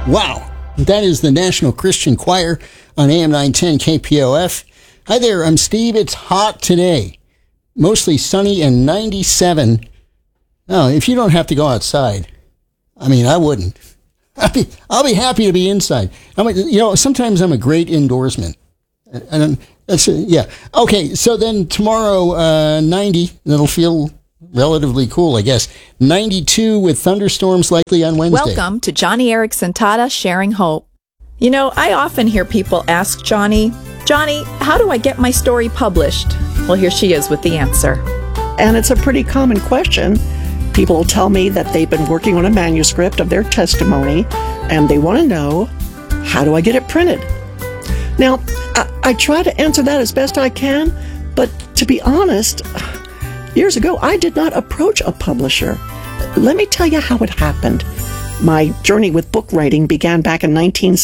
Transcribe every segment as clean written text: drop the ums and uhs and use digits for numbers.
Wow, that is the National Christian Choir on AM 910 KPOF. Hi there, I'm Steve. It's hot today. Mostly sunny and 97. Now, if you don't have to go outside, I mean, I wouldn't. I'll be happy to be inside. Sometimes I'm a great indoorsman. And yeah. Okay, so then tomorrow, 90. That'll feel relatively cool, I guess. 92 with thunderstorms likely on Wednesday. Welcome to Joni Eareckson Tada Sharing Hope. You know, I often hear people ask Joni, how do I get my story published? Well, here she is with the answer. And it's a pretty common question. People will tell me that they've been working on a manuscript of their testimony, and they want to know, how do I get it printed? Now, I try to answer that as best I can, but to be honest, years ago, I did not approach a publisher. Let me tell you how it happened. My journey with book writing began back in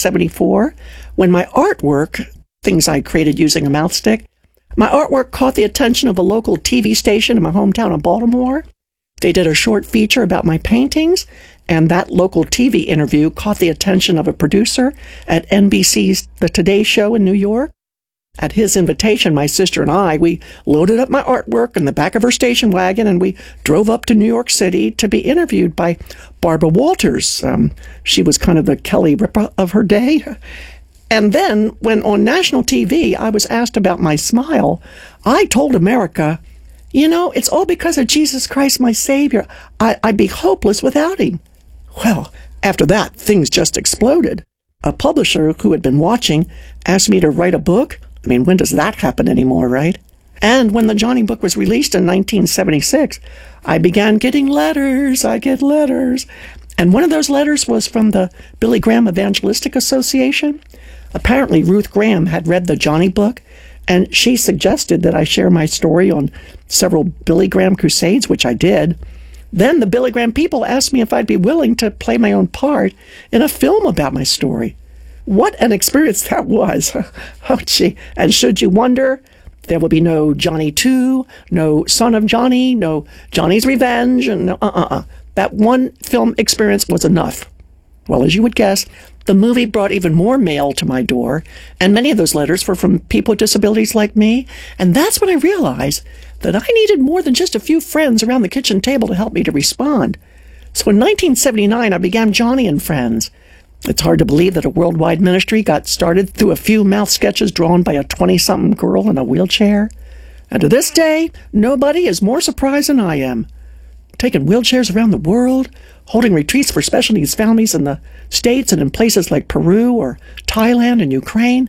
1974 when my artwork, things I created using a mouth stick, my artwork caught the attention of a local TV station in my hometown of Baltimore. They did a short feature about my paintings, and that local TV interview caught the attention of a producer at NBC's The Today Show in New York. At his invitation, my sister and I, we loaded up my artwork in the back of her station wagon, and we drove up to New York City to be interviewed by Barbara Walters. She was kind of the Kelly Ripa of her day. And then, when on national TV, I was asked about my smile, I told America, you know, it's all because of Jesus Christ, my Savior. I'd be hopeless without him. Well, after that, things just exploded. A publisher who had been watching asked me to write a book. I mean, when does that happen anymore, right? And when the Joni book was released in 1976, I began getting letters. I get letters. And one of those letters was from the Billy Graham Evangelistic Association. Apparently, Ruth Graham had read the Joni book, and she suggested that I share my story on several Billy Graham crusades, which I did. Then the Billy Graham people asked me if I'd be willing to play my own part in a film about my story. What an experience that was. Oh, gee. And should you wonder, there will be no Joni 2, no Son of Joni, no Joni's Revenge, and no, That one film experience was enough. Well, as you would guess, the movie brought even more mail to my door, and many of those letters were from people with disabilities like me, and that's when I realized that I needed more than just a few friends around the kitchen table to help me to respond. So in 1979, I began Joni and Friends. It's hard to believe that a worldwide ministry got started through a few mouth sketches drawn by a 20-something girl in a wheelchair. And to this day, nobody is more surprised than I am. Taking wheelchairs around the world, holding retreats for special needs families in the States and in places like Peru or Thailand and Ukraine.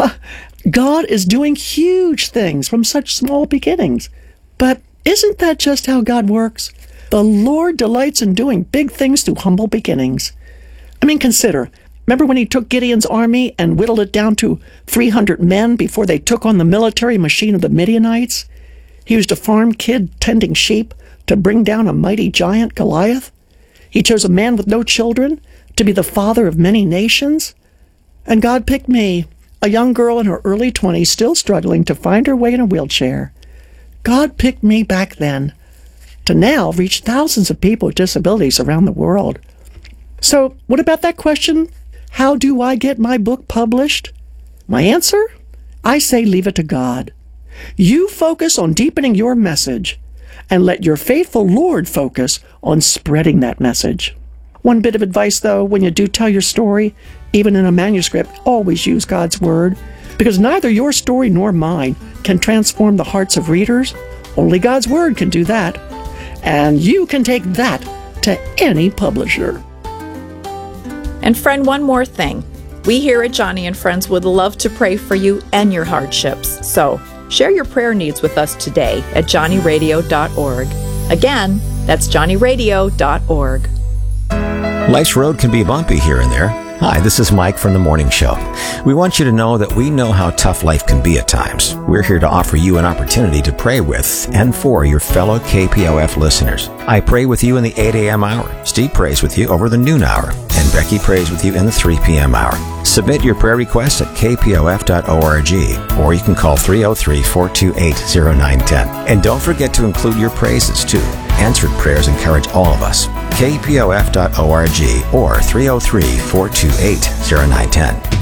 God is doing huge things from such small beginnings. But isn't that just how God works? The Lord delights in doing big things through humble beginnings. I mean, consider, remember when he took Gideon's army and whittled it down to 300 men before they took on the military machine of the Midianites? He used a farm kid tending sheep to bring down a mighty giant, Goliath. He chose a man with no children to be the father of many nations. And God picked me, a young girl in her early 20s, still struggling to find her way in a wheelchair. God picked me back then to now reach thousands of people with disabilities around the world. So, what about that question? How do I get my book published? My answer? I say leave it to God. You focus on deepening your message, and let your faithful Lord focus on spreading that message. One bit of advice, though, when you do tell your story, even in a manuscript, always use God's Word, because neither your story nor mine can transform the hearts of readers. Only God's Word can do that. And you can take that to any publisher. And friend, one more thing. We here at Joni and Friends would love to pray for you and your hardships. So share your prayer needs with us today at johnnyradio.org. Again, that's johnnyradio.org. Life's road can be bumpy here and there. Hi, this is Mike from The Morning Show. We want you to know that we know how tough life can be at times. We're here to offer you an opportunity to pray with and for your fellow KPOF listeners. I pray with you in the 8 a.m. hour. Steve prays with you over the noon hour. And Becky prays with you in the 3 p.m. hour. Submit your prayer requests at kpof.org, or you can call 303-428-0910. And don't forget to include your praises, too. Answered prayers encourage all of us. kpof.org or 303-428-0910.